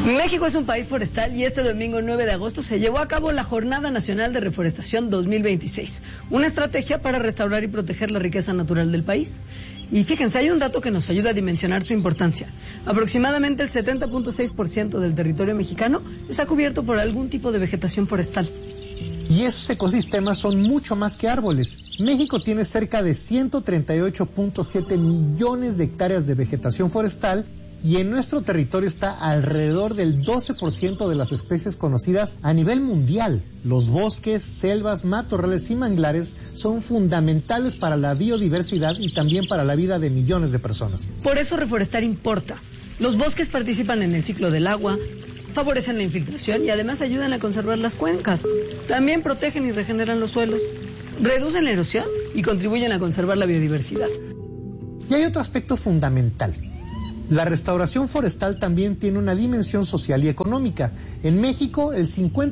México es un país forestal y este domingo 9 de agosto se llevó a cabo la Jornada Nacional de Reforestación 2026, una estrategia para restaurar y proteger la riqueza natural del país. Y fíjense, hay un dato que nos ayuda a dimensionar su importancia. Aproximadamente el 70.6% del territorio mexicano está cubierto por algún tipo de vegetación forestal. Y esos ecosistemas son mucho más que árboles. México tiene cerca de 138.7 millones de hectáreas de vegetación forestal y en nuestro territorio está alrededor del 12% de las especies conocidas a nivel mundial. Los bosques, selvas, matorrales y manglares son fundamentales para la biodiversidad y también para la vida de millones de personas. Por eso reforestar importa. Los bosques participan en el ciclo del agua, favorecen la infiltración y además ayudan a conservar las cuencas. También protegen y regeneran los suelos, reducen la erosión y contribuyen a conservar la biodiversidad. Y hay otro aspecto fundamental. La restauración forestal también tiene una dimensión social y económica. En México, el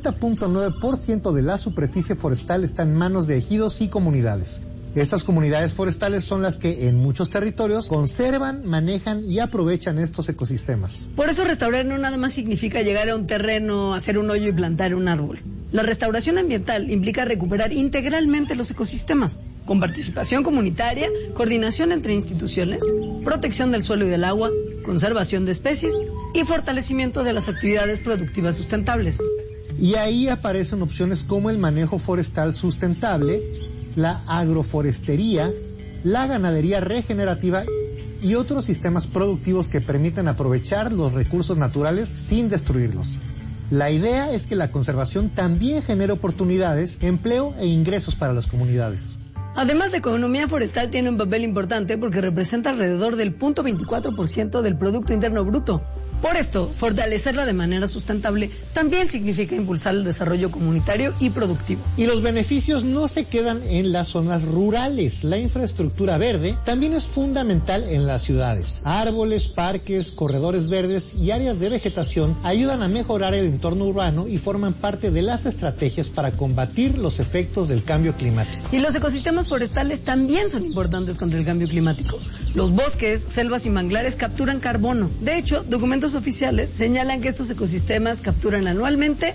50.9% de la superficie forestal está en manos de ejidos y comunidades. Estas comunidades forestales son las que en muchos territorios conservan, manejan y aprovechan estos ecosistemas. Por eso restaurar no nada más significa llegar a un terreno, hacer un hoyo y plantar un árbol. La restauración ambiental implica recuperar integralmente los ecosistemas, con participación comunitaria, coordinación entre instituciones, protección del suelo y del agua, conservación de especies y fortalecimiento de las actividades productivas sustentables. Y ahí aparecen opciones como el manejo forestal sustentable, la agroforestería, la ganadería regenerativa y otros sistemas productivos que permiten aprovechar los recursos naturales sin destruirlos. La idea es que la conservación también genere oportunidades, empleo e ingresos para las comunidades. Además, la economía forestal tiene un papel importante porque representa alrededor del 0.24% del Producto Interno Bruto. Por esto, fortalecerla de manera sustentable también significa impulsar el desarrollo comunitario y productivo. Y los beneficios no se quedan en las zonas rurales. La infraestructura verde también es fundamental en las ciudades. Árboles, parques, corredores verdes y áreas de vegetación ayudan a mejorar el entorno urbano y forman parte de las estrategias para combatir los efectos del cambio climático. Y los ecosistemas forestales también son importantes contra el cambio climático. Los bosques, selvas y manglares capturan carbono. De hecho, documentos oficiales señalan que estos ecosistemas capturan anualmente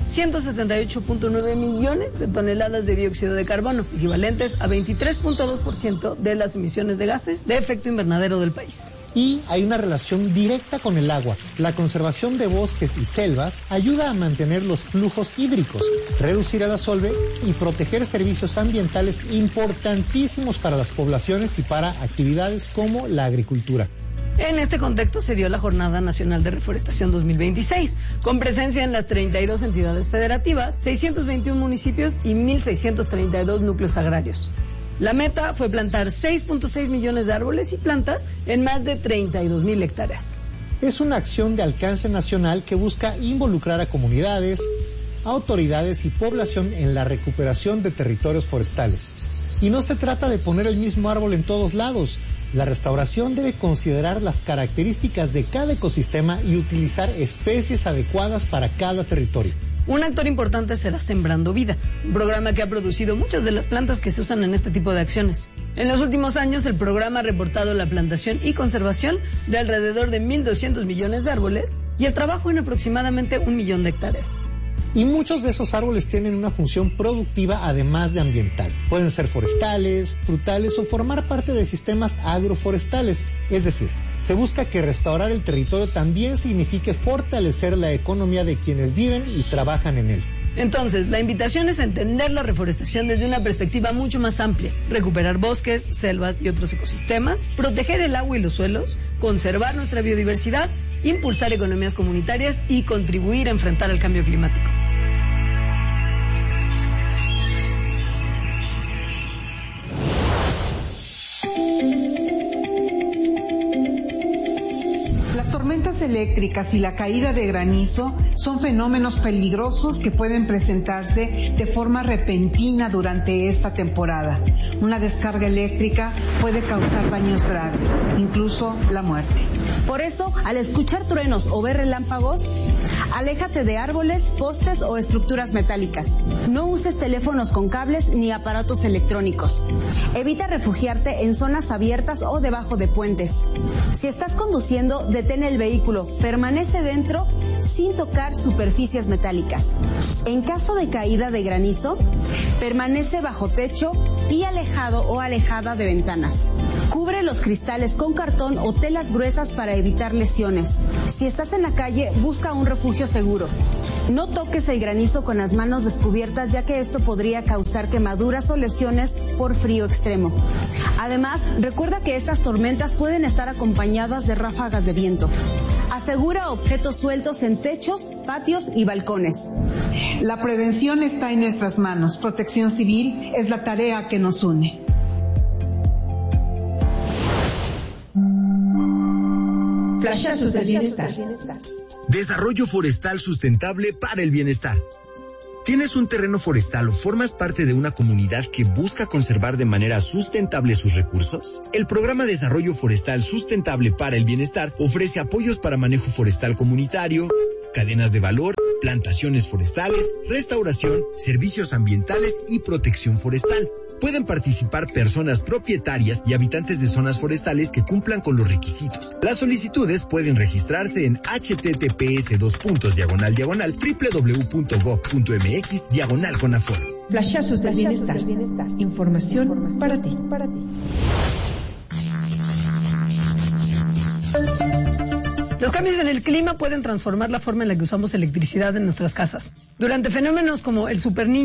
178.9 millones de toneladas de dióxido de carbono, equivalentes a 23.2% de las emisiones de gases de efecto invernadero del país. Y hay una relación directa con el agua. La conservación de bosques y selvas ayuda a mantener los flujos hídricos, reducir el asolve y proteger servicios ambientales importantísimos para las poblaciones y para actividades como la agricultura. En este contexto se dio la Jornada Nacional de Reforestación 2026, con presencia en las 32 entidades federativas, 621 municipios y 1.632 núcleos agrarios. La meta fue plantar 6.6 millones de árboles y plantas en más de 32.000 hectáreas. Es una acción de alcance nacional que busca involucrar a comunidades, autoridades y población en la recuperación de territorios forestales. Y no se trata de poner el mismo árbol en todos lados. La restauración debe considerar las características de cada ecosistema y utilizar especies adecuadas para cada territorio. Un actor importante será Sembrando Vida, un programa que ha producido muchas de las plantas que se usan en este tipo de acciones. En los últimos años, el programa ha reportado la plantación y conservación de alrededor de 1.200 millones de árboles y el trabajo en aproximadamente 1 millón de hectáreas. Y muchos de esos árboles tienen una función productiva además de ambiental. Pueden ser forestales, frutales o formar parte de sistemas agroforestales. Es decir, se busca que restaurar el territorio también signifique fortalecer la economía de quienes viven y trabajan en él. Entonces, la invitación es entender la reforestación desde una perspectiva mucho más amplia. Recuperar bosques, selvas y otros ecosistemas, proteger el agua y los suelos, conservar nuestra biodiversidad, impulsar economías comunitarias y contribuir a enfrentar el cambio climático. Las tormentas eléctricas y la caída de granizo son fenómenos peligrosos que pueden presentarse de forma repentina durante esta temporada. Una descarga eléctrica puede causar daños graves, incluso la muerte. Por eso, al escuchar truenos o ver relámpagos, aléjate de árboles, postes o estructuras metálicas. No uses teléfonos con cables ni aparatos electrónicos. Evita refugiarte en zonas abiertas o debajo de puentes. Si estás conduciendo, detén el vehículo, permanece dentro sin tocar superficies metálicas. En caso de caída de granizo, permanece bajo techo y alejado o alejada de ventanas. Cubre los cristales con cartón o telas gruesas para evitar lesiones. Si estás en la calle, busca un refugio seguro. No toques el granizo con las manos descubiertas, ya que esto podría causar quemaduras o lesiones por frío extremo. Además, recuerda que estas tormentas pueden estar acompañadas de ráfagas de viento. Asegura objetos sueltos en techos, patios y balcones. La prevención está en nuestras manos. Protección Civil es la tarea que nos une. Flashazos del bienestar. Desarrollo forestal sustentable para el bienestar. ¿Tienes un terreno forestal o formas parte de una comunidad que busca conservar de manera sustentable sus recursos? El Programa de Desarrollo Forestal Sustentable para el Bienestar ofrece apoyos para manejo forestal comunitario, cadenas de valor, plantaciones forestales, restauración, servicios ambientales y protección forestal. Pueden participar personas propietarias y habitantes de zonas forestales que cumplan con los requisitos. Las solicitudes pueden registrarse en https://www.gov.mx/Conafor. Flashazos del bienestar. Información para ti. Los cambios en el clima pueden transformar la forma en la que usamos electricidad en nuestras casas. Durante fenómenos como el superniño